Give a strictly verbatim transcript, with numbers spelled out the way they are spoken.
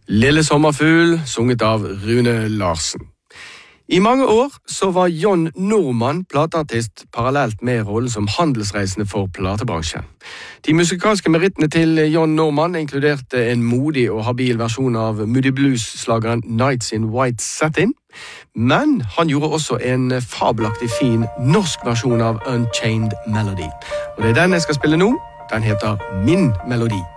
Lille sommerfugl, sunget av Rune Larsen. I mange år så var John Normann plateartist parallelt med rollen som handelsreisende for platebransjen. De musikalske merittene til John Normann inkluderte en modig og habil versjon av Moody Blues-slageren Nights in White Satin, men han gjorde også en fabelaktig fin norsk versjon av Unchained Melody. Og det er den jeg skal spille nå. Den heter Min Melodi.